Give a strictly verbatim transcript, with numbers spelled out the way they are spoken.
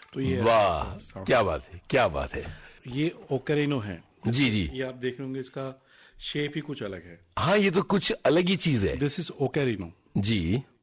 तो ये वाह, क्या बात है, क्या बात है। ये ओकेरिनो है जी जी, ये आप देख रहे होंगे, इसका शेप ही कुछ अलग है। हाँ, ये तो कुछ अलग ही चीज है। This is ओकेरिनो ji.